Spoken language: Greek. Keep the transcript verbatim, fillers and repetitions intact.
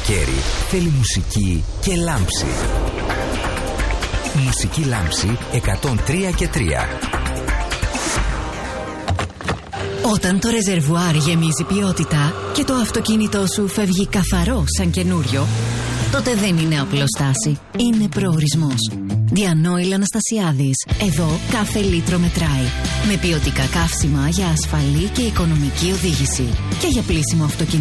καλοκαίρι θέλει μουσική και λάμψη. Μουσική λάμψη εκατόν τρία και τρία. Όταν το ρεζερβουάρ γεμίζει ποιότητα και το αυτοκίνητό σου φεύγει καθαρό σαν καινούριο, τότε δεν είναι απλοστάση, είναι προορισμός. Διανόηλ Αναστασιάδης. Εδώ κάθε λίτρο μετράει. Με ποιοτικά καύσιμα για ασφαλή και οικονομική οδήγηση και για πλήσιμο αυτοκίνητο.